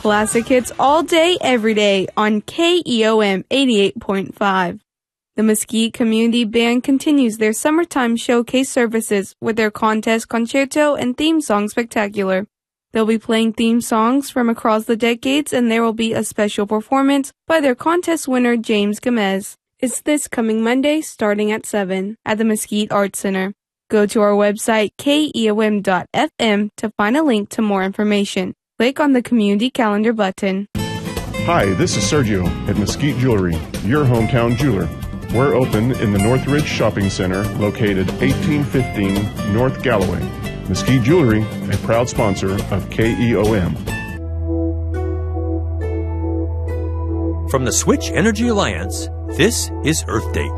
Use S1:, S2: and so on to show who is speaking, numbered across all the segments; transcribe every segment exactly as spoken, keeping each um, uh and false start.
S1: Classic hits all day, every day on K E O M eighty-eight point five. The Mesquite Community Band continues their summertime showcase services with their contest concerto and theme song spectacular. They'll be playing theme songs from across the decades, and there will be a special performance by their contest winner, James Gomez. It's this coming Monday, starting at seven, at the Mesquite Arts Center. Go to our website, K E O M dot F M, to find a link to more information. Click on the Community Calendar button.
S2: Hi, this is Sergio at Mesquite Jewelry, your hometown jeweler. We're open in the Northridge Shopping Center, located eighteen fifteen North Galloway. Mesquite Jewelry, a proud sponsor of K E O M.
S3: From the Switch Energy Alliance, this is Earth Date.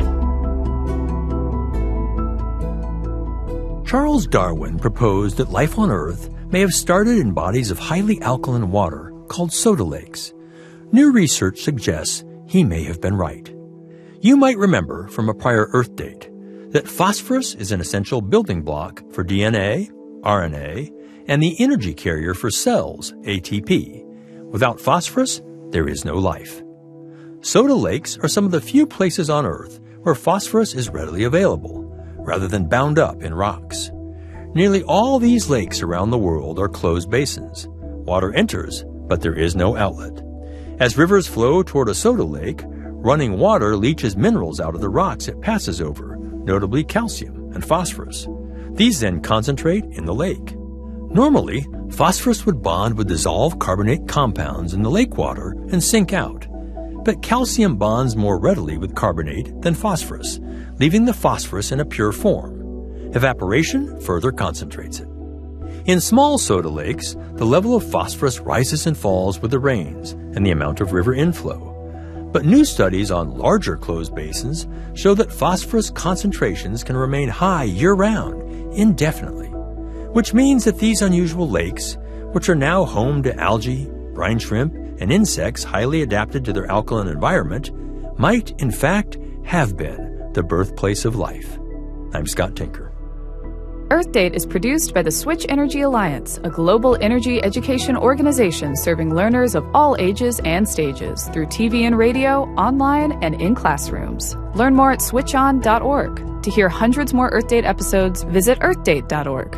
S3: Charles Darwin proposed that life on Earth may have started in bodies of highly alkaline water called soda lakes. New research suggests he may have been right. You might remember from a prior Earth Date that phosphorus is an essential building block for D N A, R N A, and the energy carrier for cells, A T P. Without phosphorus, there is no life. Soda lakes are some of the few places on Earth where phosphorus is readily available, rather than bound up in rocks. Nearly all these lakes around the world are closed basins. Water enters, but there is no outlet. As rivers flow toward a soda lake, running water leaches minerals out of the rocks it passes over, notably calcium and phosphorus. These then concentrate in the lake. Normally, phosphorus would bond with dissolved carbonate compounds in the lake water and sink out. But calcium bonds more readily with carbonate than phosphorus, leaving the phosphorus in a pure form. Evaporation further concentrates it. In small soda lakes, the level of phosphorus rises and falls with the rains and the amount of river inflow. But new studies on larger closed basins show that phosphorus concentrations can remain high year-round, indefinitely, which means that these unusual lakes, which are now home to algae, brine shrimp, and insects highly adapted to their alkaline environment, might, in fact, have been the birthplace of life. I'm Scott Tinker.
S4: Earth Date is produced by the Switch Energy Alliance, a global energy education organization serving learners of all ages and stages through T V and radio, online, and in classrooms. Learn more at switch on dot org. To hear hundreds more Earth Date episodes, visit earth date dot org.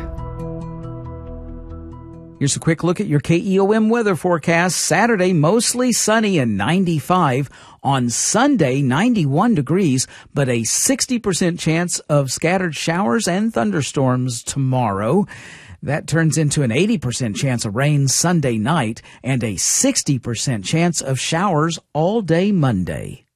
S5: Here's a quick look at your K E O M weather forecast. Saturday, mostly sunny and ninety-five. On Sunday, ninety-one degrees, but a sixty percent chance of scattered showers and thunderstorms tomorrow. That turns into an eighty percent chance of rain Sunday night and a sixty percent chance of showers all day Monday.